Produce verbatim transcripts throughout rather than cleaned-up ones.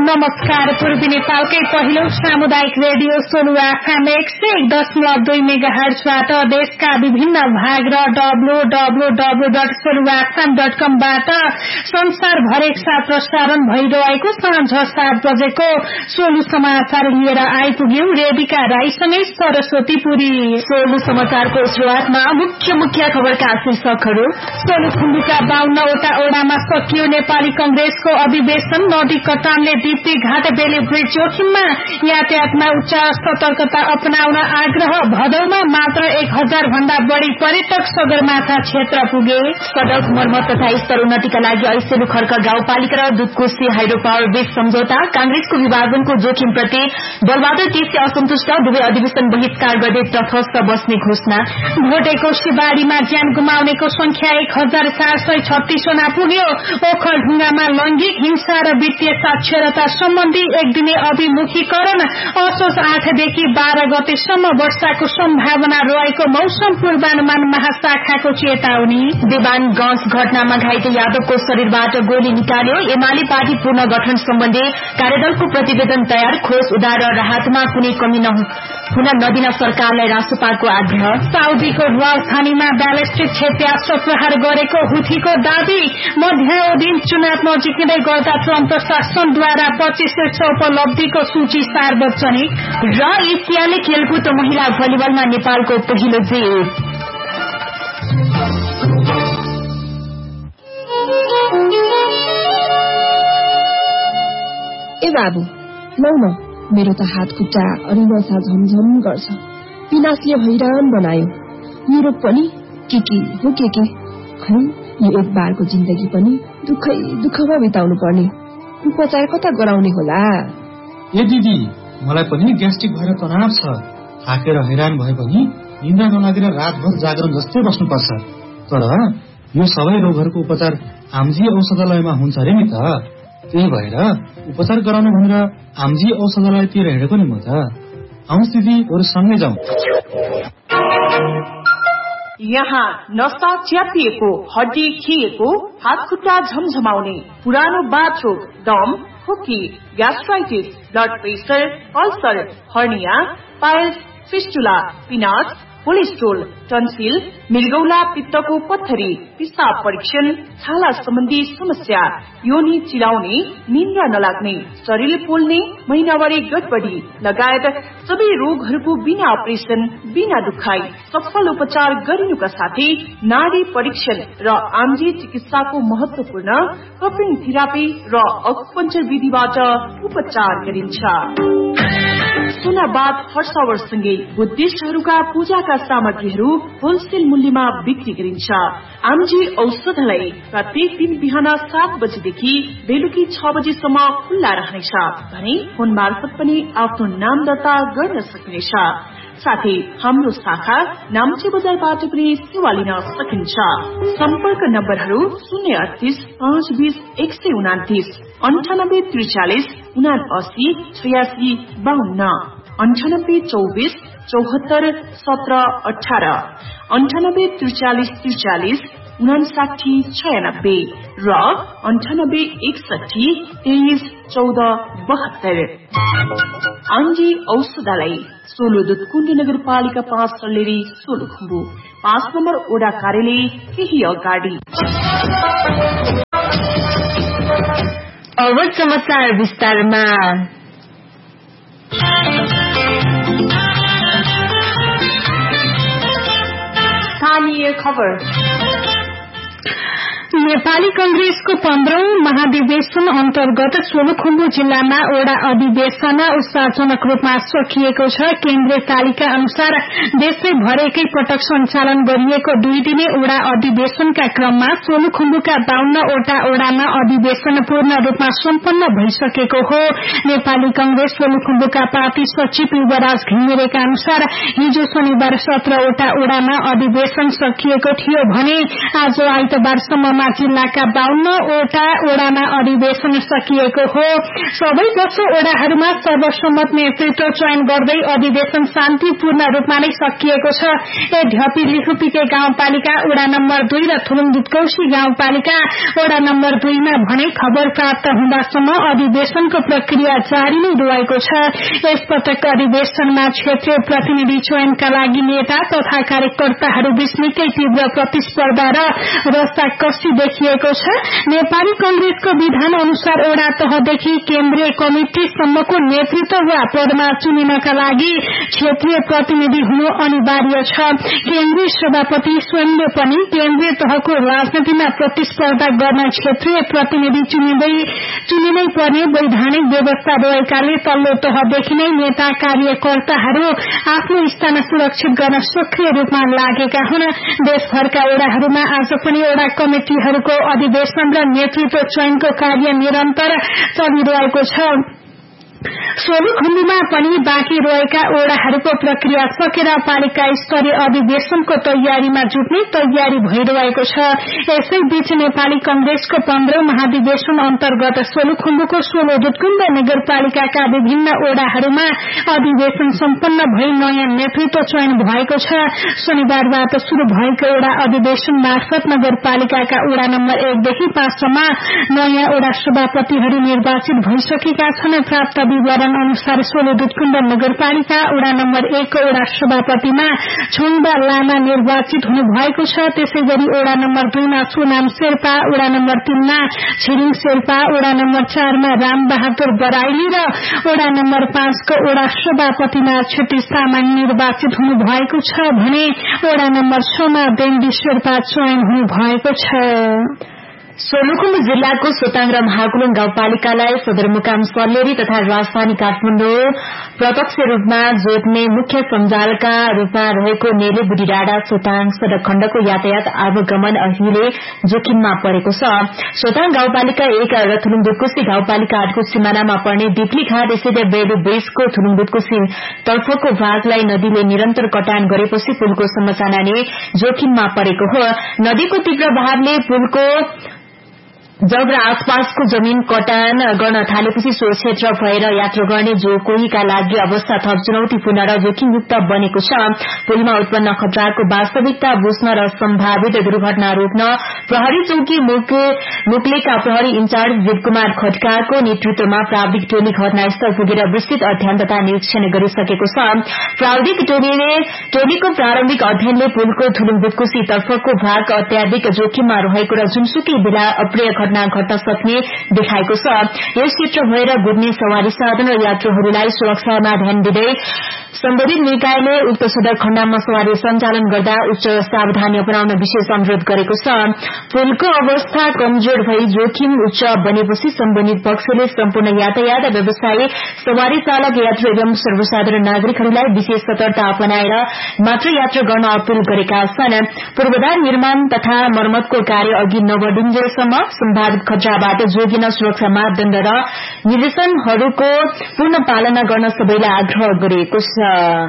नमस्कार। पूर्वी नेपालकै पहिलो सामुदायिक रेडियो सोलुवा एफएम एक सय एक दशमलव दुई मेगा हर्जबाट देशका विभिन्न भाग र W W W dot सोलुवा FM dot कम बाट संसारभर एकसाथ प्रसारण भइरहेको साँझ सात बजेको सोलु समाचार लिएर आइपुग्यौं। रेडिका राईसँगै सरस्वती पुरी। सोलु समाचारको सुरुवातमा मुख्य मुख्य खबरका शीर्षकहरू। सोलुखुम्बुका बाउन्नवटा ओडामा सकियो नेपाली कंग्रेसको अधिवेशन। नदी कटानले दिप्ती घाट बेली ब्रिज जोखिममा, यातायातमा उच्च सतर्कता अपनाउन आग्रह। भदौमा मात्र एक हजार भन्दा बढ़ी पर्यटक सगरमाथा क्षेत्र पुगे। सड़क मर्मत तथा स्तरोन्नतिका लागि ऐसेलु खर्क गाउँपालिका र दुधकोशी हाइड्रो पावर बीच सम्झौता। कांग्रेसको विभाजनको जोखिमप्रति बलबहादुर केसी असन्तुष्ट, दुवै अधिवेशन बहिष्कार गर्दै तटस्थ बस्ने घोषणा। भोटेको शिवाड़ीमा ज्यान गुमाउनेको संख्या एक हजार चार सय छत्तीस जना पुग्यो। ओखलढुङ्गामा लैंगिक हिंसा र वित्तीय साक्षरता सम्बन्धी एक दिने अभिमुखीकरण। असोज आठदेखि बाह्र गतेसम्म वर्षाको सम्भावना रहेको मौसम पूर्वानुमान महाशाखाको चेतावनी। देवानगंज घटनामा घाइते यादवको शरीरबाट गोली निकाल्यो। एमाले पार्टी पुनर्गठन सम्बन्धी कार्यदलको प्रतिवेदन तयार। खोज उद्धार र राहतमा कुनै कमी हुन नदिन सरकारलाई राष्ट्रपालको आग्रह। साउदीको राजधानीमा ब्यालिस्टिक क्षेप्यास्त्र प्रहार गरेको हुथीको दावी। मध्यावधि चुनाव नजिकै गर्दा ट्रम्प प्रशासनद्वारा पच्चीस शीर्ष उपलब्धिको सूची सार्वजनिक। र एसियाली खेलकुद महिला भलिबलमा नेपालको पहिलो जित। ए बाबु लौ न, मेरो त हात खुट्टा अरिनसा झमझम गर्छ। पिनासले हैरान बनायो। युरोप पनि के के हो के के। खै यो एक बारको जिन्दगी पनि दुखै दुखमा बिताउनु पर्ने। उपचार कता गराउने होला? ए दिदी, मलाई पनि ग्यास्ट्रिक भएर तनाव छ। थाकेर हैरान भए पनि निन्द्रा नलागेर रातभर जागरण जस्तै बस्नुपर्छ। तर यो सबै रोगहरूको उपचार आमजी औषधालयमा हुन्छ अरे नि त। त्यही भएर उपचार गराउनु भनेर आमजी औषधालयतिर हिँडेको नि म त। आउनुहोस् दिदी, बरु सँगै जाउँ। यहाँ नसा च्यापिएको, हड्डी खिएको, हात खुट्टा झमझमाउने, पुरानो बाथरूम, दम, खोकी, gastritis, blood pressure, ulcer, hernia, piles, fistula, पिनास, cholesterol, tonsil, मृगौला, पित्तको पत्थरी, पिसाब परीक्षण, छाला सम्बन्धी समस्या, योनि चिलाउने, निन्द्रा नलाग्ने, शरीर पोल्ने, महिनावारी गडबडी लगायत सबै रोगहरूको बिना अपरेशन, बिना दुखाई सफल उपचार गरिनुका साथै नाडी परीक्षण र आमजी चिकित्साको महत्वपूर्ण कपिङ थेरापी र अकुपञ्चर विधिबाट उपचार गरिन्छ। सुनाबाद हर्षावरसँगै बुद्धिस्टहरूका पूजाका सामग्रीहरू होलसेल मूल्यमा बिक्री गरिन्छ। आमजी औषधालय प्रत्येक दिन बिहान सात बजेदेखि बेलुकी छ बजेसम्म खुल्ला रहनेछ भने फोन मार्फत पनि आफ्नो नाम दर्ता गर्न सकिनेछ। साथै हाम्रो शाखा नाम्चे बजारबाट पनि सेवा लिन सकिन्छ। सम्पर्क नम्बरहरू शून्य अडतिस पाँच बीस एक सय उनातिस, अन्ठानब्बे त्रिचालिस उना अस्सी छयासी बाहन्न, अन्ठानब्बे चौबिस चौहत्तर सत्र अठार, अन्ठानब्बे त्रिचालिस त्रिचालिस उनासाठी छयानब्बे र अन्ठानब्बे एकसठी तेइस चौध बहत्तर। आंजी औषधालय, सोलु दुधकुण्ड नगरपालिका पाँच सल्लेरी सोलुखुम्बु, पाँच नम्बर ओडा कार्यालय केही अगाडि। अब समाचार विस्तारमा। स्थानीय खबर। नेपाली कंग्रेसको पन्ध्रौं महाधिवेशन अन्तर्गत सोलुखुम्बु जिल्लामा ओडा अधिवेशन उत्साहजनक रूपमा सकिएको छ। केन्द्रीय तालिका अनुसार देशैभर एकै पटक सञ्चालन गरिएको दुई दिने ओडा अधिवेशनका क्रममा सोलुखुम्बुका बाउन्नवटा ओडामा अधिवेशन पूर्ण रूपमा सम्पन्न भइसकेको हो। नेपाली कंग्रेस सोलुखुम्बुका पार्टी सचिव युवराज घिमिरेका अनुसार हिजो शनिबार सत्रवटा ओडामा अधिवेशन सकिएको थियो भने आज आइतबारसम्ममा जिल्लाका बाहन्न वटा ओडामा अधिवेशन सकिएको हो। सबै जसो ओडाहरूमा सर्वसम्मत नेतृत्व चयन गर्दै अधिवेशन शान्तिपूर्ण रूपमा नै सकिएको छ। यद्यपि लिखुपिके गाउँपालिका ओडा नम्बर दुई र थुलुङ दुधकौशी गाउँपालिका ओडा नम्बर दुईमा भने खबर प्राप्त हुँदासम्म अधिवेशनको प्रक्रिया जारी नै रहेको छ। यसपटक अधिवेशनमा क्षेत्रीय प्रतिनिधि चयनका लागि नेता तथा कार्यकर्ताहरू बीच निकै तीव्र प्रतिस्पर्धा र रस्साकसी देखिएको छ। नेपाली कांग्रेसको विधान अनुसार ओडा तहदेखि केन्द्रीय कमिटिसम्मको नेतृत्व वा पदमा चुनिनका लागि क्षेत्रीय प्रतिनिधि हुनु अनिवार्य छ। केन्द्रीय सभापति स्वयंले पनि केन्द्रीय तहको राजनीतिमा प्रतिस्पर्धा गर्न क्षेत्रीय प्रतिनिधि चुनिँदै चुनिनै पर्ने वैधानिक व्यवस्था रहेकाले तल्लो तहदेखि नै नेता कार्यकर्ताहरू आफ्नो स्थान सुरक्षित गर्न सक्रिय रूपमा लागेका हुन्। देशभरका ओडाहरूमा आज पनि ओडा कमिटिहरूको अधिवेशन र नेतृत्व चयनको कार्य निरन्तर चलिरहेको छ। सोलुखुम्बुमा पनि बाँकी रहेका ओडाहरूको प्रक्रिया सकेर पालिका स्तरीय अधिवेशनको तयारीमा जुट्ने तयारी भइरहेको छ। यसैबीच नेपाली कांग्रेसको पन्ध्रौं महाधिवेशन अन्तर्गत सोलुखुम्बुको सोलो दुधकुण्ड नगरपालिकाका विभिन्न ओडाहरूमा अधिवेशन सम्पन्न भई नयाँ नेतृत्व चयन भएको छ। शनिबारबाट शुरू भएको ओडा अधिवेशन मार्फत नगरपालिकाका ओडा नम्बर एकदेखि पाँचसम्म नयाँ ओडा सभापतिहरू निर्वाचित भइसकेका छन्। प्राप्त विवरण अनुसार सोलो दुधकुण्ड नगरपालिका ओडा नम्बर एक ओडा सभापतिमा छोङबा लामा निर्वाचित हुनु भएको छ। त्यसै गरी ओडा नम्बर दुईमा सोनाम शेर्पा, ओडा नम्बर तीनमा छिरिङ शेर्पा, ओडा नम्बर चारमा राम बहादुर बराइली र ओडा नम्बर पाँचको ओडा सभापतिमा छेटी तामाङ निर्वाचित हुनु भएको छ भने ओडा नम्बर छमा देन्डी शेर्पा चयन हुनु भएको छ। सोलुखुम्बु जिल्लाको सोताङ र महाकुलुङ गाउँपालिकालाई सदरमुकाम सल्लेरी तथा राजधानी काठमाडौँ प्रत्यक्ष रूपमा जोड्ने मुख्य सञ्जालका रूपमा रहेको नेले बुढी डाँडा सोताङ सड़क खण्डको यातायात आवागमन अहिले जोखिममा परेको छ। सोताङ गाउँपालिका एक र थुलुङ दुधकोशी गाउँपालिका आठको सिमानामा पर्ने दिप्ली घाट स्थित बेलु बेसको थुलुङ दुधकोशी तर्फको भागलाई नदीले निरन्तर कटान गरेपछि पुलको संरचना नै जोखिममा परेको हो। नदीको तीव्र बहावले पुलको जग र आसपासको जमीन कटान गर्न थालेपछि सो क्षेत्र भएर यात्रा गर्ने जो कोहीका लागि अवस्था थप चुनौतीपूर्ण र जोखिमयुक्त बनेको छ। पुलमा उत्पन्न खतराको वास्तविकता बुझ्न र सम्भावित दुर्घटना रोक्न प्रहरी चौकी मुक्लेका प्रहरी इन्चार्ज देवकुमार खड्काको नेतृत्वमा प्राविधिक टोली घटनास्थल पुगेर विस्तृत अध्ययन तथा निरीक्षण गरिसकेको छ। प्राविधिक टोलीले टोलीको प्रारम्भिक अध्ययनले पुलको थुलुङ दुधकोशी तर्फको भाग अत्याधिक जोखिममा रहेको र जुनसुकै बेला अप्रिय घटना घट्न सक्ने देखाएको छ। यस क्षेत्र भएर गुड्ने सवारी साधन र यात्रुहरूलाई सुरक्षामा ध्यान दिँदै सम्बन्धित निकायले उक्त सड़क खण्डमा सवारी सञ्चालन गर्दा उच्च सावधानी अपनाउन विशेष अनुरोध गरेको छ। पुलको अवस्था कमजोर भई जोखिम उच्च बनेपछि सम्बन्धित पक्षले सम्पूर्ण यातायात व्यवसायी सवारी चालक यात्रु एवं सर्वसाधारण नागरिकहरूलाई विशेष सतर्कता अपनाएर मात्र यात्रा गर्न अपील गरेका छन्। पूर्वाधार निर्माण तथा मर्मतको कार्य अघि नबढुन्जेलसम्म सम्भावित खतराबाट जोगिन सुरक्षा मापदण्ड र निर्देशनहरूको पूर्ण पालना गर्न सबैलाई आग्रह गरिएको छ।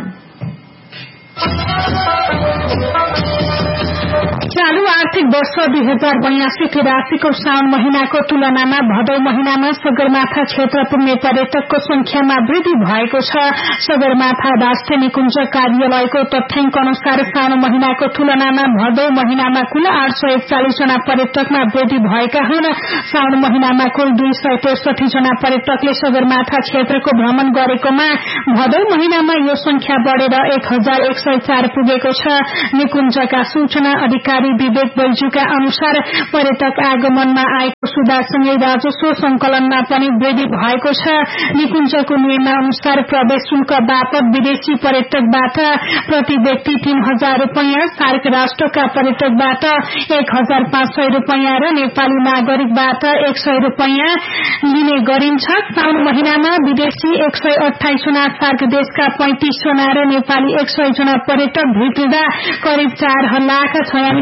चालू आर्थिक वर्ष दुई हजार बयासी तिरासीको साउन महिनाको तुलनामा भदौ महिनामा सगरमाथा क्षेत्र पुग्ने पर्यटकको संख्यामा वृद्धि भएको छ। सगरमाथा राष्ट्रिय निकुञ्ज कार्यालयको तथ्याङ्क अनुसार साउन महिनाको तुलनामा भदौ महिनामा कुल आठ सय एकचालिस जना पर्यटकमा वृद्धि भएका हुन्। साउन महिनामा कुल दुई सय त्रिसठी जना पर्यटकले सगरमाथा क्षेत्रको भ्रमण गरेकोमा भदौ महिनामा यो संख्या बढ़ेर एक हजार एक सय चार पुगेको छ। निकुञ्जका सूचना अधिकारी विवेक बैजुका अनुसार पर्यटक आगमनमा आएको सुधारसँगै राजस्व संकलनमा पनि वृद्धि भएको छ। निकुञ्जको नियम अनुसार प्रवेश शुल्क बापत विदेशी पर्यटकबाट प्रति व्यक्ति तीन हजार रूपियाँ, सार्क राष्ट्रका पर्यटकबाट एक हजार पाँच सय रूपियाँ र नेपाली नागरिकबाट एक सय रूपियाँ लिने गरिन्छ। साउन महिनामा विदेशी एक सय अठाइस जना, सार्क देशका पैंतिस जना र नेपाली एक सय जना पर्यटक भित्रिँदा करिब चार लाख छयालिस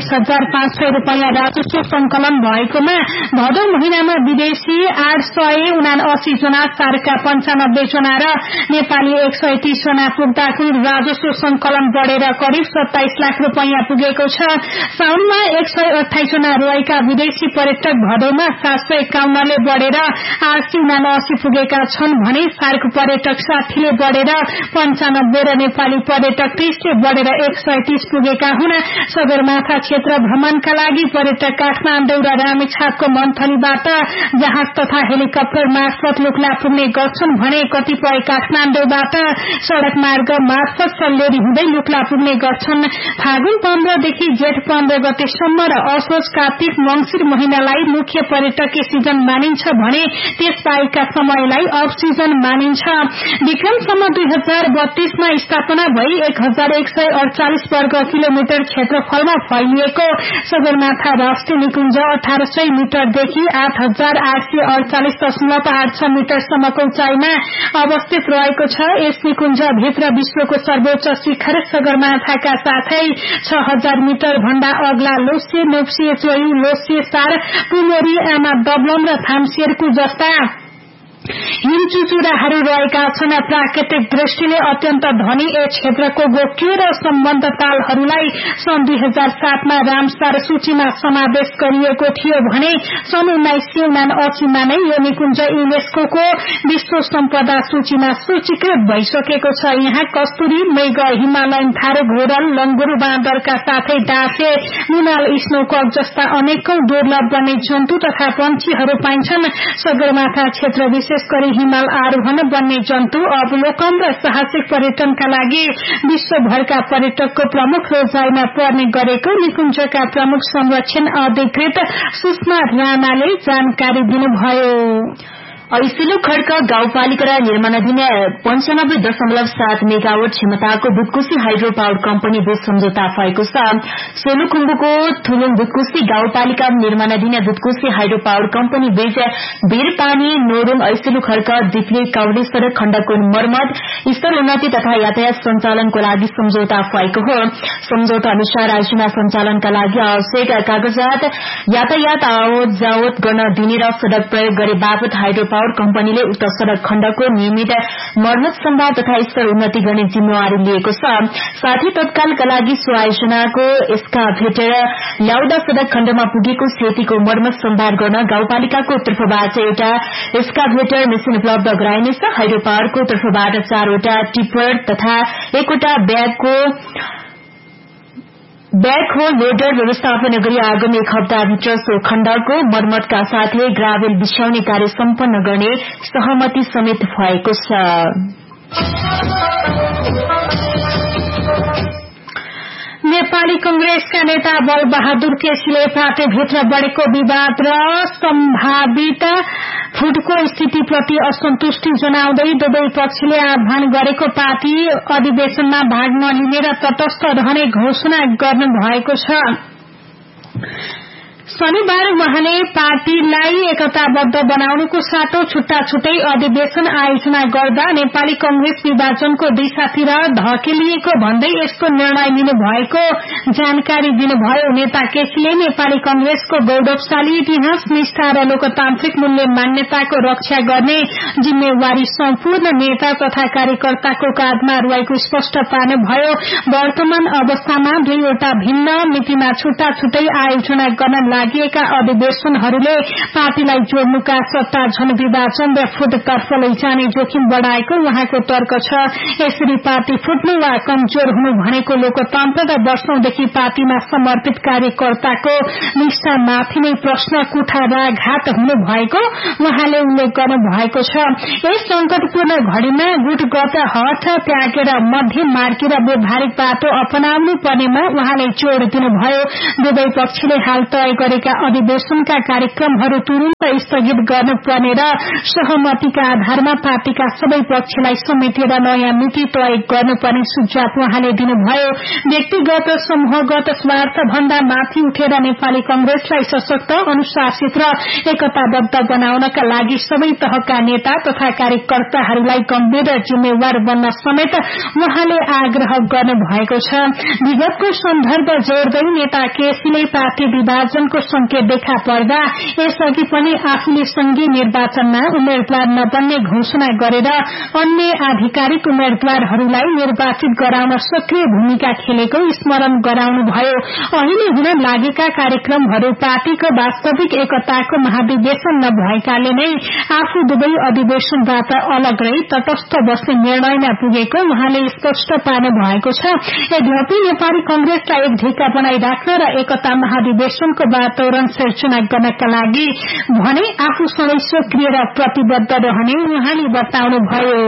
एक हजार पाँच सय रूपियाँ राजस्व संकलन भएकोमा भदौ महिनामा विदेशी आठ सय उनासी जना, सार्कका पञ्चानब्बे जना र नेपाली एक सय तीस जना पुग्दा कुल राजस्व संकलन बढ़ेर करिब सत्ताइस लाख रूपियाँ पुगेको छ। साउनमा एक सय अठाइस जना रहेका विदेशी पर्यटक भदौमा सात सय एकाउन्नले बढ़ेर आठ सय उनासी पुगेका छन् भने सार्क पर्यटक साठीले बढ़ेर पञ्चानब्बे र नेपाली पर्यटक तीसले बढ़ेर एक सय तीस पुगेका हुन्। सगरमाथा क्षेत्र भ्रमणका लागि पर्यटक काठमाडौँ र रामेछापको मन्थलीबाट जहाज तथा हेलिकप्टर मार्फत लुक्ला पुग्ने गर्छन् भने कतिपय काठमाडौँबाट सड़क मार्ग मार्फत सल्लेरी हुँदै लुक्ला पुग्ने गर्छन्। फागुन पन्ध्रदेखि जेठ पन्ध्र गतेसम्म र असोज कार्तिक मंसिर महिनालाई मुख्य पर्यटकीय सिजन मानिन्छ भने त्यसबाहेकका समयलाई अफ सिजन मानिन्छ। विक्रमसम्म दुई हजार बत्तीसमा स्थापना भई एक हजार एक सय अड़चालिस वर्ग किलोमिटर क्षेत्रफलमा फैलिएको सगरमाथा राष्ट्रिय निकुञ्ज अठार सय मिटरदेखि आठ हजार आठ सय अड़चालिस दशमलव आठ छ मिटरसम्मको उचाइमा अवस्थित रहेको छ। यस निकुञ्ज भित्र विश्वको सर्वोच्च शिखर सगरमाथाका साथै छ हजार मिटर भन्दा अग्ला लोसे नोप्से चोयु लोसे सार पुमोरी आमा डबलम र थामसेरकु जस्ता हिमचुचुराहरू रहेका छन्। प्राकृतिक दृष्टिले अत्यन्त धनी यस क्षेत्रको गोक्यो र सम्बन्ध तालहरूलाई सन् दुई हजार सातमा रामसार सूचीमा समावेश गरिएको थियो भने सन् उन्नाइस सय उनासीमा नै यो निकुञ्ज युनेस्को विश्व सम्पदा सूचीमा सूचीकृत भइसकेको छ। यहाँ कस्तुरी, मृग, हिमालयन थारू, घोरल, लंगुर, बाँदरका साथै डाँफे, नुनाल, स्नोकक जस्ता अनेकौं दुर्लभ वन्य जन्तु तथा पंक्षीहरू पाइन्छन्। सगरमाथा क्षेत्र विशेष गरी हिमाल आरोहण, वन्य जन्तु अवलोकन र साहसिक पर्यटनका लागि विश्वभरका पर्यटकको प्रमुख रोजाइमा पर्ने गरेको निकुञ्जका प्रमुख संरक्षण अधिकृत सुषमा राणाले जानकारी दिनुभयो। ऐसिलो खड्क गाउँपालिका र निर्माणाधीन पञ्चानब्बे दशमलव सात मेगावाट क्षमताको बुटकुसी हाइड्रो पावर कम्पनी बीच सम्झौता भएको छ। सोलुखुम्बुको थुलुङ बुटकुसी गाउँपालिका निर्माणाधीन बुटकुसी हाइड्रो पावर कम्पनी बीच वीरपानी नोरुङ ऐसिलो खड्क दिप्ले काउली सड़क खण्डको मर्मत, स्तर उन्नति तथा यातायात सञ्चालनको लागि सम्झौता भएको हो। सम्झौता अनुसार राज्यमा सञ्चालनका लागि आवश्यक कागजात यातायात आवत जावत गर्न दिने र सड़क प्रयोग गरे बापत हाइड्रो पावर कम्पनीले उक्त सड़क खण्डको नियमित मर्मत सम्भार तथा स्तर उन्नति गर्ने जिम्मेवारी लिएको छ। साथै तत्कालका लागि सो आयोजनाको एस्काभेटर ल्याउदा सड़क खण्डमा पुगेको क्षतिको मर्मत सम्भार गर्न गाउँपालिकाको तर्फबाट एउटा एस्काभेटर मेसिन उपलब्ध गराइनेछ। हाइड्रो पावरको तर्फबाट चारवटा टिपर तथा एकवटा ब्यागको ब्याग हो लोडर व्यवस्थापन गरी आगामी एक हप्ताभित्र सो खण्डको मर्मतका साथै ग्राभेल बिछाउने कार्य सम्पन्न गर्ने सहमति समेत भएको छ। नेपाली कंग्रेसका नेता बल बहादुर केसीले पार्टीभित्र बढ़ेको विवाद र सम्भावित फुटको स्थितिप्रति असन्तुष्टि जनाउँदै दुवै पक्षले आह्वान गरेको पार्टी अधिवेशनमा भाग नलिने र तटस्थ रहने घोषणा गर्नु भएको छ। शनिबार उहाँले पार्टीलाई एकताबद्ध बनाउनुको साटो छुट्टा छुट्टै अधिवेशन आयोजना गर्दा नेपाली कंग्रेस विभाजनको दिशातिर धकेलिएको भन्दै यस्तो निर्णय लिनु भएको जानकारी दिनुभयो। नेता केसीले नेपाली कंग्रेसको गौरवशाली इतिहास, निष्ठा र लोकतान्त्रिक मूल्य मान्यताको रक्षा गर्ने जिम्मेवारी सम्पूर्ण नेता तथा कार्यकर्ताको काँधमा रहेको स्पष्ट पार्नुभयो। वर्तमान अवस्थामा दुईवटा भिन्न मितिमा छुट्टा छुट्टै आयोजना गर्न लागिएका अधिवेशनहरूले पार्टीलाई जोड्नुका सट्टा झन विभाजन र फुटतर्फ लैजाने जोखिम बढ़ाएको उहाँको तर्क छ। यसरी पार्टी फुट्नु वा कमजोर हुनु भनेको लोकतन्त्र र वर्षौंदेखि पार्टीमा समर्पित कार्यकर्ताको निष्ठामाथि नै प्रश्न कुठाराघात हुनु भएको उहाँले उल्लेख गर्नु भएको छ। यस संकटपूर्ण घड़ीमा गुटगत हठ त्यागेर मध्यम मार्गी र व्यावहारिक बाटो अपनाउनु पर्नेमा उहाँले जोड़ दिनुभयो। दुवै पक्षले हाल तय गरेका अधिवेशनका कार्यक्रमहरू तुरन्त स्थगित गर्नुपर्ने र सहमतिका आधारमा पार्टीका सबै पक्षलाई समेटेर नयाँ मिति तय गर्नुपर्ने सुझाव उहाँले दिनुभयो। व्यक्तिगत समूहगत स्वार्थ भन्दा माथि उठेर नेपाली कांग्रेसलाई सशक्त, अनुशासित र एकताबद्ध बनाउनका लागि सबै तहका नेता तथा कार्यकर्ताहरूलाई गम्भीर र जिम्मेवार बन्न समेत उहाँले आग्रह गर्नु भएको छ। विगतको सन्दर्भ जोड्दै नेता केसीले पार्टी विभाजनको संकेत देखा पर्दा यसअघि पनि आफूले संघीय निर्वाचनमा उम्मेद्वार नबन्ने घोषणा गरेर अन्य आधिकारिक उम्मेद्वारहरूलाई निर्वाचित गराउन सक्रिय भूमिका खेलेको स्मरण गराउनुभयो। अहिले हुन लागेका कार्यक्रमहरू पार्टीको वास्तविक एकताको महाधिवेशन नभएकाले नै आफू दुवै अधिवेशनबाट अलग रही तटस्थ बस्ने निर्णयमा पुगेको उहाँले स्पष्ट पार्नु भएको छ। यद्यपि नेपाली कांग्रेसलाई एक ढिका बनाई राख्न र एकता महाधिवेशनको वातावरण सिर्जना गर्नका लागि भने आफू सधैँ सक्रिय र प्रतिबद्ध रहने उहाँले बताउनुभयो।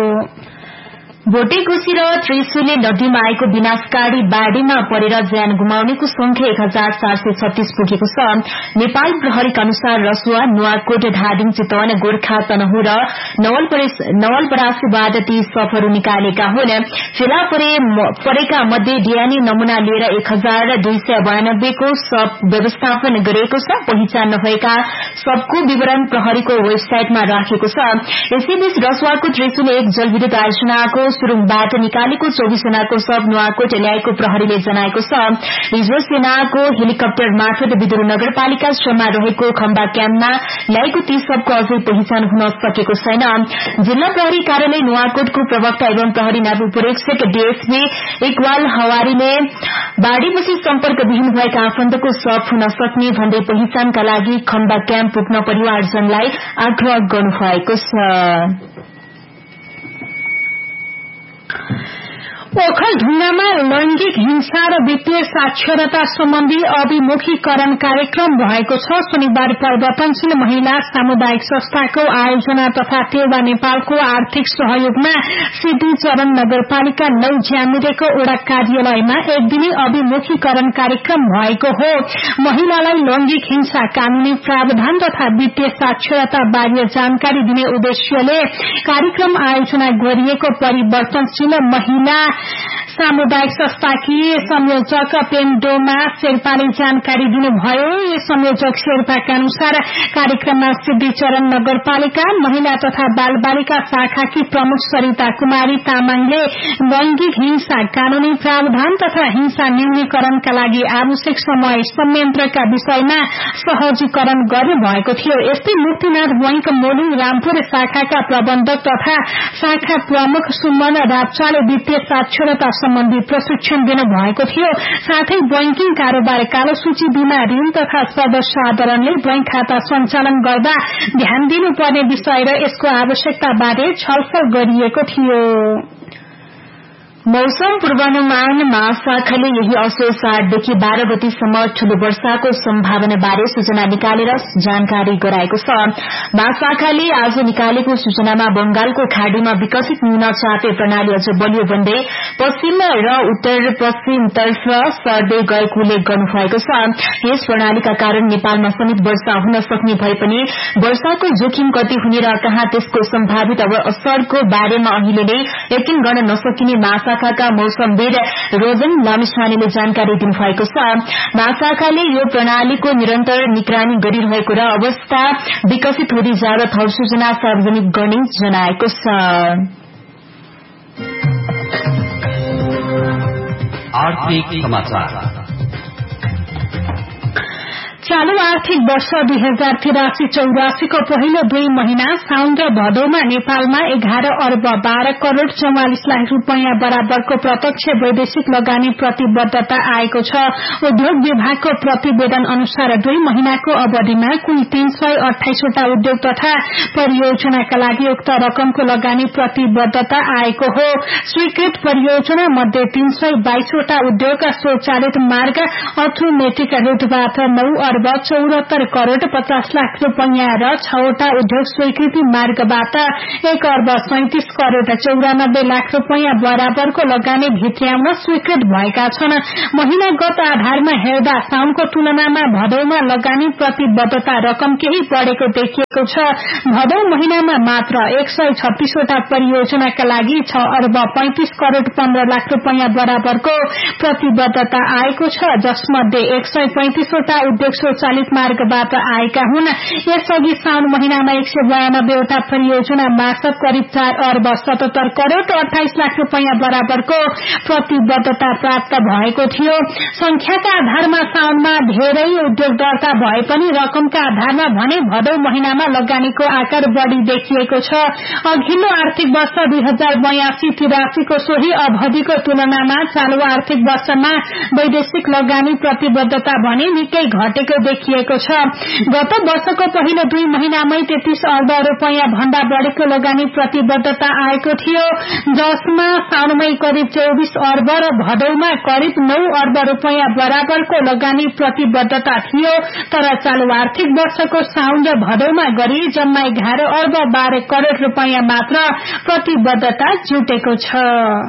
भोटेकोशी र त्रिशुली नदीमा आएको विनाशकारी बाढ़ीमा परेर ज्यान गुमाउनेको संख्या एक हजार चार सय छत्तीस पुगेको छ। नेपाल प्रहरीका अनुसार रसुवा, नुवाकोट, धादिङ, चितवन, गोर्खा, तनहुँ र नवलपरासीबाट ती शवहरू निकालेका हुन्। फेला परेका मध्ये डीएनए नमूना लिएर एक हजार दुई सय बयानब्बेको शव व्यवस्थापन गरिएको छ। पहिचान नभएका शवको विवरण प्रहरीको वेबसाइटमा राखेको छ। यसैबीच रसुवाको त्रिशुली एक जलविद्युत आयोजनाको सुरुङबाट निकालेको चौबीस जनाको शव नुवाकोट ल्याएको प्रहरीले जनाएको छ। हिजो सेनाको हेलिकप्टर मार्फत विदुर नगरपालिका श्रममा रहेको खम्बा क्याम्पमा ल्याएको ती शवको अझै पहिचान हुन सकेको छैन। जिल्ला प्रहरी कार्यालय नुवाकोटको प्रवक्ता एवं प्रहरी नायब डीएसपी इकबाल हवारीले बाढ़ीपछि सम्पर्कविहीन भएका आफन्तको शव हुन सक्ने भन्दै पहिचानका लागि खम्बा क्याम्प पुग्न परिवारजनलाई आग्रह गर्नुभएको छ। ओखलढुङ्गामा लैंगिक हिंसा र वित्तीय साक्षरता सम्बन्धी अभिमुखीकरण कार्यक्रम भएको छ। शनिबार परिवर्तनशील महिला सामुदायिक संस्थाको आयोजना तथा टेवा नेपालको आर्थिक सहयोगमा सिद्धिचरण नगरपालिका नौ ज्यामिरेको ओडा कार्यालयमा एक दिने अभिमुखीकरण कार्यक्रम भएको हो। महिलालाई लैंगिक हिंसा, कानूनी प्रावधान तथा वित्तीय साक्षरता बारे जानकारी दिने उद्देश्यले कार्यक्रम आयोजना गरिएको परिवर्तनशील महिला सामुदायिक संस्थाकी संयोजक पेन्डोमा शेर्पाले जानकारी दिनुभयो। यस संयोजक शेर्पाका अनुसार कार्यक्रममा सिद्धिचरण नगरपालिका महिला तथा बाल बालिका शाखाकी प्रमुख सरिता कुमारी तामाङले लैंगिक हिंसा, कानूनी प्रावधान तथा हिंसा न्यूनीकरणका लागि आवश्यक समय संयन्त्रका विषयमा सहजीकरण गर्नुभएको थियो। यस्तै मुक्तिनाथ बैंक मोलिङ रामपुर शाखाका प्रबन्धक तथा शाखा प्रमुख सुमन राप्चाले वित्तीय साक्षरता सम्बन्धी प्रशिक्षण दिनुभएको थियो। साथै बैंकिङ कारोबार, कालो सूची, बीमा, ऋण तथा सर्वसाधारणले बैंक खाता सञ्चालन गर्दा ध्यान दिनुपर्ने विषय र यसको आवश्यकताबारे छलफल गरिएको थियो। मौसम पूर्वानुमान महाशाखाले यही असोज आठदेखि बाह्र गतिसम्म ठूलो वर्षाको सम्भावना बारे सूचना निकालेर जानकारी गराएको छ। महाशाखाले आज निकालेको सूचनामा बंगालको खाड़ीमा विकसित न्यूनचापे प्रणाली अझ बलियो बन्दै पश्चिम र उत्तर पश्चिमतर्फ सर्दै गएको उल्लेख गर्नुभएको छ। यस प्रणालीका कारण नेपालमा समेत वर्षा हुन सक्ने भए पनि वर्षाको जोखिम कति हुने र कहाँ त्यसको सम्भावित असरको बारेमा अहिले नै यकिन गर्न नसकिने महाशाखा शाखाका मौसमविद रोजन लामिछानेले जानकारी दिनुभएको छ। महाशाखाले यो प्रणालीको निरन्तर निगरानी गरिरहेको र अवस्था विकसित हुँदै जाँदा थप सूचना सार्वजनिक गर्ने जनाएको छ। आर्थिक समाचार। चालू आर्थिक वर्ष दुई हजार तिरासी चौरासीको पहिलो दुई महिना साउन र भदौमा नेपालमा एघार अर्ब बाह्र करोड़ चौवालिस लाख रूपियाँ बराबरको प्रत्यक्ष वैदेशिक लगानी प्रतिबद्धता आएको छ। उद्योग विभागको प्रतिवेदन अनुसार दुई महिनाको अवधिमा कुल तीन सय अठाइसवटा उद्योग तथा परियोजनाका लागि उक्त रकमको लगानी प्रतिबद्धता आएको हो। स्वीकृत परियोजना मध्ये तीन सय बाइसवटा उद्योग स्वचालित मार्ग अर्थोमेटिक रूटबाट नौ अर्ब अर्ब चौहत्तर करोड़ पचास लाख रूपैयाँ र छवटा उद्योग स्वीकृति मार्गबाट एक अर्ब सैंतिस करोड़ चौरानब्बे लाख रूपैयाँ बराबरको लगानी भित्र्याउन स्वीकृत भएका छन्। महिनागत आधारमा हेर्दा साउनको तुलनामा भदौमा लगानी प्रतिबद्धता रकम केही बढ़ेको देखिएको छ। भदौ महिनामा मात्र एक सय छत्तीसवटा परियोजनाका लागि छ अर्ब पैंतिस करोड़ पन्ध्र लाख रूपैयाँ बराबरको प्रतिबद्धता आएको छ, जसमध्ये एक सय पैंतिसवटा उद्योग स्वचालित मार्गबाट आएका हुन्। यसअघि साउन महिनामा एक सय बयानब्बेवटा परियोजना मार्फत करिब चार अर्ब सतहत्तर करोड़ अठाइस लाख रूपैयाँ बराबरको प्रतिबद्धता प्राप्त भएको थियो। संख्याका आधारमा साउनमा धेरै उद्योग दर्ता भए पनि रकमका आधारमा भने भदौ महिनामा लगानीको आकार बढ़ी देखिएको छ। अघिल्लो आर्थिक वर्ष दुई हजार बयासी तिरासीको सोही अवधिको तुलनामा चालू आर्थिक वर्षमा वैदेशिक लगानी प्रतिबद्धता भने निकै घटेको देखिएको छ। गत वर्षको पहिलो दुई महिनामै तेत्तीस अर्ब रूपैयाँ भन्दा बढ़ीको लगानी प्रतिबद्धता आएको थियो, जसमा साउनमै करिब चौबीस अर्ब र भदौमा करिब नौ अर्ब रूपैयाँ बराबरको लगानी प्रतिबद्धता थियो। तर चालू आर्थिक वर्षको साउन र भदौमा गरी जम्मा एघार अर्ब बाह्र करोड़ रूपैयाँ मात्र प्रतिबद्धता जुटेको छ।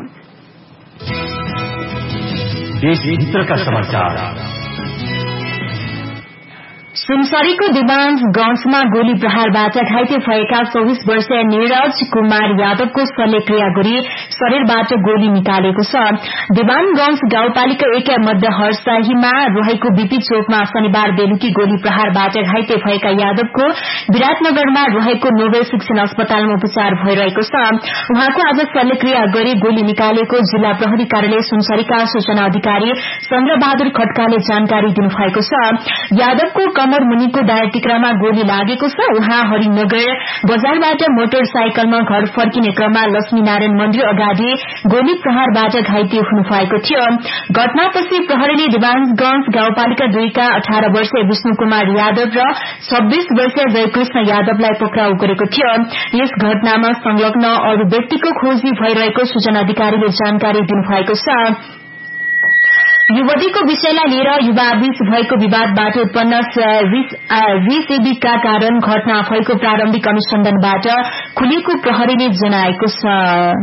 सुनसरीको दिवानगंजमा गोली प्रहारबाट घाइते भएका चौबीस वर्षीय नीरज कुमार यादवको शल्यक्रिया गरी शरीरबाट गोली निकालेको छ। दिवानगंज गाउँपालिका एक मध्य हरसाहीमा रहेको बीपी चोकमा शनिबार बेलुकी गोली प्रहारबाट घाइते भएका यादवको विराटनगरमा रहेको नोबेल शिक्षण अस्पतालमा उपचार भइरहेको छ। उहाँको आज शल्यक्रिया गरी गोली निकालेको जिल्ला प्रहरी कार्यालय सुनसरीका सूचना अधिकारी चन्द्रबहादुर खड्काले जानकारी दिनुभएको छ। यादवको कमर मुनिको डायटिक्रामा गोली लागेको छ। उहाँ हरिनगर बजारबाट मोटरसाइकलमा घर फर्किने क्रममा लक्ष्मीनारायण मन्दिर अगाडि गोली प्रहारबाट घाइते हुनुभएको थियो। घटनापछि प्रहरीले दिवानगंज गाउँपालिका दुईका अठार वर्षीय विष्णु कुमार यादव र छब्बीस वर्षीय जयकृष्ण यादवलाई पक्राउ गरेको थियो। यस घटनामा संलग्न अरू व्यक्तिको खोजी भइरहेको सूचना अधिकारीले जानकारी दिनुभएको छ। युवतीको विषयलाई लिएर युवाबीच भएको विवादबाट उत्पन्न रिसएबीका कारण घटना भएको प्रारम्भिक अनुसन्धानबाट खुलेको प्रहरीले जनाएको छ।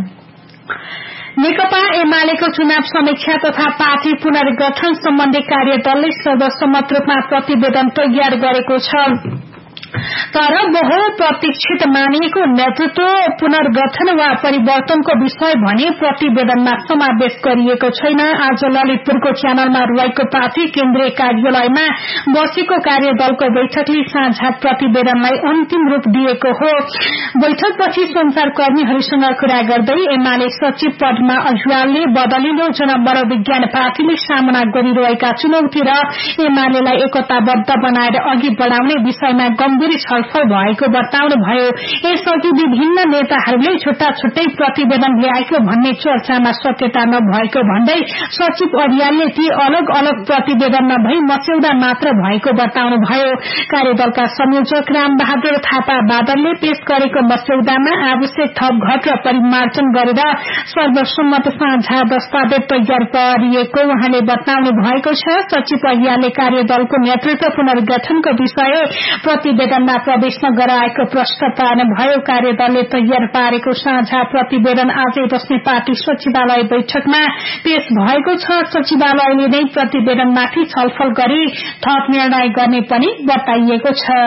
नेकपा एमालेको चुनाव समीक्षा तथा पार्टी पुनर्गठन सम्बन्धी कार्यदलले सर्वसम्मत रूपमा प्रतिवेदन तयार गरेको छ। तर बहुप्रतीक्षित मानिएको नेतृत्व पुनर्गठन वा परिवर्तनको विषय भने प्रतिवेदनमा समावेश गरिएको छैन। आज ललितपुरको च्यानलमा रहेको पार्टी केन्द्रीय कार्यालयमा बसेको कार्यदलको बैठकले साझा प्रतिवेदनलाई अन्तिम रूप दिएको हो। बैठकपछि संचारकर्मीहरूसँग कुरा गर्दै एमाले सचिव पदमा अहिवालले बदलिलो जनमनोविज्ञान पार्टीले सामना गरिरहेका चुनौती र एमालेलाई एकताबद्ध बनाएर अघि बढ़ाउने विषयमा गम्भीर छलफल भएको बताउनुभयो। यसअघि विभिन्न नेताहरूले छुट्टा छुट्टै प्रतिवेदन ल्याएको भन्ने चर्चामा सत्यता नभएको भन्दै सचिव अरियालले ती अलग अलग प्रतिवेदन नभई मस्यौदा मात्र भएको बताउनुभयो। कार्यदलका संयोजक रामबहादुर थापा बादलले पेश गरेको मस्यौदामा आवश्यक थप घट र परिमार्जन गरेर सर्वसम्मत साझा दस्तावेज तयार पारिएको उहाँले बताउनु भएको छ। सचिव अरियालले कार्यदलको नेतृत्व पुनर्गठनको विषय प्रतिवेदनमा प्रवेश नगराएको प्रश्न पार्नुभयो। कार्यदलले तयार पारेको साझा प्रतिवेदन आजै बस्ने पार्टी सचिवालय बैठकमा पेश भएको छ। सचिवालयले नै प्रतिवेदनमाथि छलफल गरी थप निर्णय गर्ने पनि बताइएको छ।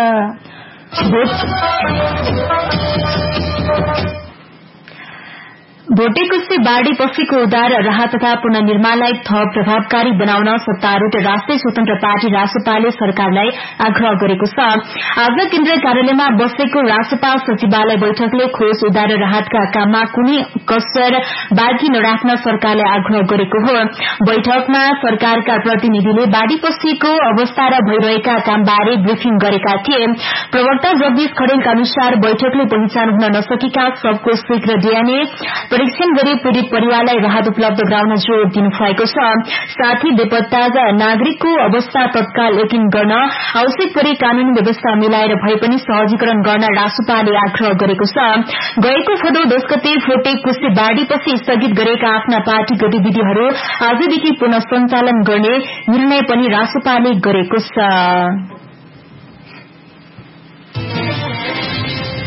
भोटेकुसी बाढ़ी पछिको उद्धार राहत तथा पुनर्निर्माणलाई थप प्रभावकारी बनाउन सत्तारूढ़ राष्ट्रिय स्वतन्त्र पार्टी रासपाले सरकारलाई आग्रह गरेको छ। आज केन्द्रीय कार्यालयमा बसेको रासपा सचिवालय बैठकले खोज उद्धार राहतका काममा कुनै कसर बाँकी नराख्न सरकारलाई आग्रह गरेको हो। बैठकमा सरकारका प्रतिनिधिले बाढ़ी पछिको अवस्था र भइरहेका कामबारे ब्रिफिङ गरेका थिए। प्रवक्ता जगदीश खरेलका अनुसार बैठकले पहिचान हुन नसकेका सबको शीघ्र डीएनए परीक्षण गरी पीड़ित परिवारलाई राहत उपलब्ध गराउन जोड़ दिनुभएको छ। साथै बेपत्ता नागरिकको अवस्था तत्काल यकिन गर्न आवश्यक परे कानूनी व्यवस्था मिलाएर भए पनि सहजीकरण गर्न रासपाले आग्रह गरेको छ। गएको भदौ दश गते भोटे कुशी बाढ़ीपछि स्थगित गरेका आफ्ना पार्टी गतिविधिहरू आजदेखि पुनः सञ्चालन गर्ने निर्णय पनि रासपाले गरेको छ।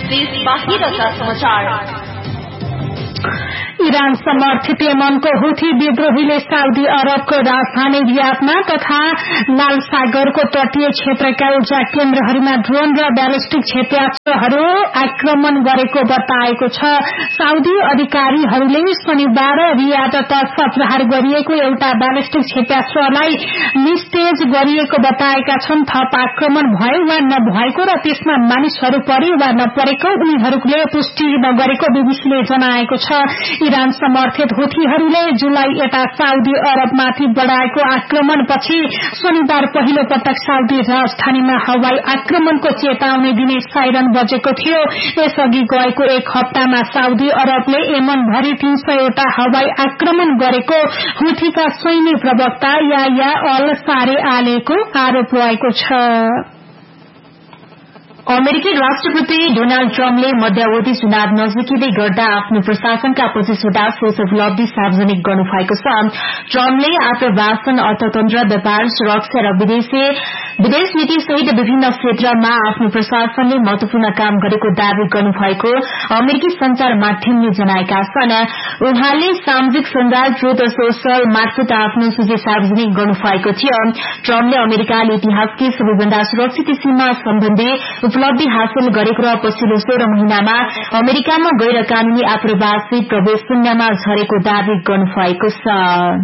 देश बाहिरका समाचार। इरान समर्थित यमनको हुथी विद्रोहीले साउदी अरबको राजधानी रियादमा तथा लाल सागरको तटीय क्षेत्रका ऊर्जा केन्द्रहरूमा ड्रोन र ब्यालिस्टिक क्षेपणास्त्रहरू आक्रमण गरेको बताएको छ। साउदी अधिकारीहरूले शनिबार रियादतर्फ प्रहार गरिएको एउटा ब्यालिस्टिक क्षेपणास्त्रलाई निस्तेज गरिएको बताएका छन्। थप आक्रमण भयो वा नभएको र त्यसमा मानिसहरू परे वा नपरेको उनीहरूले पुष्टि नगरेको बीबीसीले जनाएको छ। इरान समर्थित हुथीहरूले जुलाई यता साउदी अरबमाथि बढ़ाएको आक्रमणपछि शनिबार पहिलो पटक साउदी राजधानीमा हवाई आक्रमणको चेतावनी दिने साइरन बजेको थियो। यसअघि गएको एक हप्तामा साउदी अरबले यमनभरि तीन सयवटा हवाई आक्रमण गरेको हुथीका सैन्य प्रवक्ता याह्या अल सारे आलेको आरोप रहेको छ। अमेरिकी राष्ट्रपति डोनाल्ड ट्रम्पले मध्यावधि चुनाव नजिकै गर्दा आफ्नो प्रशासनका पच्चीसवटा सोर्स उपलब्धि सार्वजनिक गर्नु भएको छ। ट्रम्पले आफ्नो भाषण अर्थतन्त्र, व्यापार, सुरक्षा र विदेश नीति सहित विभिन्न क्षेत्रमा आफ्नो प्रशासनले महत्वपूर्ण काम गरेको दावी गर्नुभएको अमेरिकी संचार माध्यमले जनाएका छन्। उहाँले सामाजिक सञ्जाल ट्रुथ सोशल मार्फत आफ्नो सूची सार्वजनिक गर्नुभएको थियो। ट्रम्पले अमेरिकाले इतिहासकै सबैभन्दा सुरक्षित सीमा सम्बन्धी उपलब्धि हासिल गरेको र पछिल्लो सोह्र महिनामा अमेरिकामा गैर कानूनी आप्रवासी प्रवेश शून्यमा झरेको दावी गर्नुभएको छ।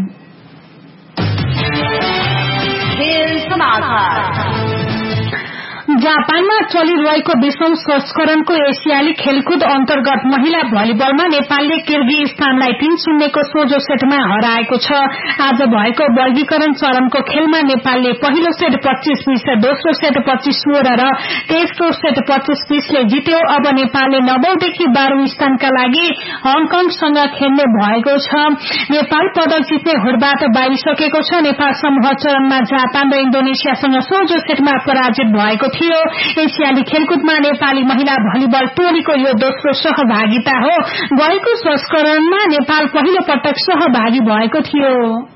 जापानमा चलिरहेको विश्व संस्करणको एसियाली खेलकुद अन्तर्गत महिला भलिबलमा नेपालले किर्गिस्तानलाई तीन शून्यको सोझो सेटमा हराएको छ। आज भएको वर्गीकरण चरणको खेलमा नेपालले पहिलो सेट पच्चीस बीस, दोस्रो सेट पच्चीस सोह्र र तेस्रो सेट पच्चीस बीसले जित्यो। अब नेपालले नवौंदेखि बाह्रौं स्थानका लागि हङकङसँग खेल्ने भएको छ। नेपाल पदक जित्ने होडबाट बाहिरिसकेको छ। नेपाल समूह चरणमा जापान र इन्डोनेसियासँग सोझो सेटमा पराजित भएको थियो। एसियाली खेलकुदमा नेपाली महिला भलिबल टोलीको यो दोस्रो सहभागिता हो। गएको संस्करणमा नेपाल पहिलो पटक सहभागी भएको थियो।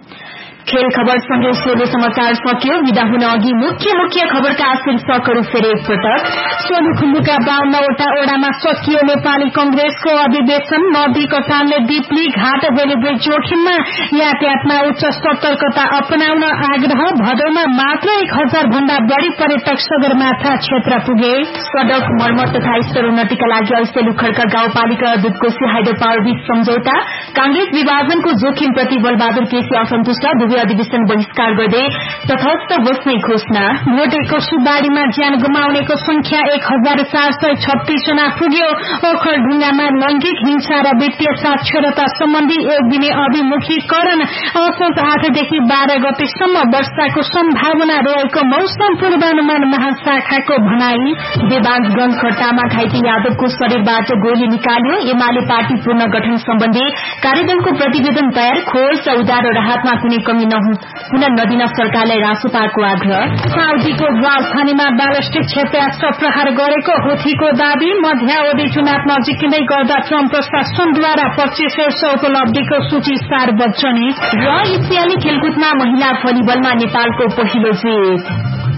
खेल खबर सँगै सोलो समाचार सकियो। विदा हुन अघि मुख्य मुख्य खबरका शीर्षकहरू फेरि एकपटक। सोलुखुम्बुका बाउन्नवटा ओडामा सकियो नेपाली कंग्रेसको अधिवेशन। नदी कटानले दिप्ली घाट बेलिब्रिज जोखिममा, यातायातमा उच्च सतर्कता अपनाउन आग्रह। भदौमा मात्र एक हजार भन्दा बढ़ी पर्यटक सगरमाथा क्षेत्र पुगे। सड़क मर्मत तथा स्तरोन्नतिका लागि ऐसेलु खर्का गाउँपालिका र दुधकोशी हाइड्रो पावर बीच सम्झौता। कांग्रेस विभाजनको जोखिमप्रति बलबहादुर केसी असन्तुष्ट, अधिवेशन बहिष्कार गर्दै तटस्थ बस्ने घोषणा। भोटेको सुबारीमा ज्यान गुमाउनेको संख्या एक हजार चार सय छत्तीस जना पुग्यो। ओखलढुङ्गामा लैंगिक हिंसा र वित्तीय साक्षरता सम्बन्धी एक दिने अभिमुखीकरण। असोज आठदेखि बाह्र गतेसम्म वर्षाको सम्भावना रहेको मौसम पूर्वानुमान महाशाखाको भनाई। देवांगगंज खट्टामा घाइते यादवको शरीरबाट गोली निकाल्यो। एमाले पार्टी पुनर्गठन सम्बन्धी कार्यदलको प्रतिवेदन तयार। खोज उद्धार र राहतमा कुनै कमी हुन नदिन सरकारलाई रासोपाको आग्रह। साउदीको राजधानीमा ब्यालिस्टिक क्षेपणास्त्र प्रहार गरेको हुथीको दावी। मध्यावधि चुनाव नजिकिँदै गर्दा ट्रम्प प्रशासनद्वारा पच्चीस वर्ष उपलब्धिको सूची सार्वजनिक। र एसियाली खेलकुदमा महिला भलिबलमा नेपालको पहिलो जित।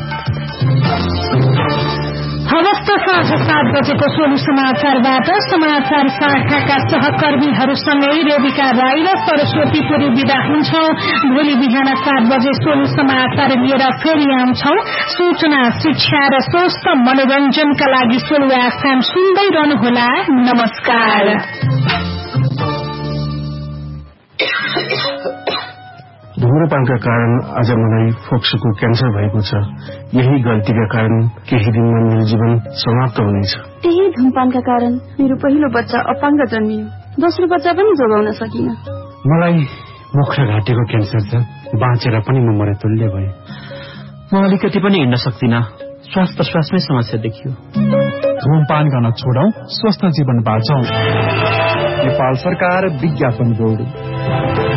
हवस् साँझ सात बजेको सोलु समाचारबाट समाचार शाखाका सहकर्मीहरूसँगै रेबिका राई र सरस्वती पुरी विदा हुन्छौ। भोलि बिहान सात बजे सोलु समाचार लिएर फेरि आउँछौ। सूचना, शिक्षा र स्वस्थ मनोरञ्जनका लागि सोलु एफएम सुन्दै रहनुहोला। नमस्कार। धुम्रपानका कारण आज मलाई फोक्सोको क्यान्सर भएको छ। यही गल्तीका कारण केही दिनमा मेरो जीवन समाप्त हुनेछ। त्यही धुम्रपानका कारण मेरो पहिलो बच्चा अपाङ्ग जन्मियो। दोस्रो बच्चा पनि जोगाउन सकिन। मलाई मुख र घाँटीको क्यान्सर छ। बाँचेर पनि म मरेतुल्य भएँ। म अलिकति पनि हिँड्न सक्दिनँ। श्वास प्रश्वासमै समस्या देखियो। धुम्रपान गर्न छोडौं, स्वस्थ जीवन बाँचौं। नेपाल सरकार विज्ञापन बोर्ड।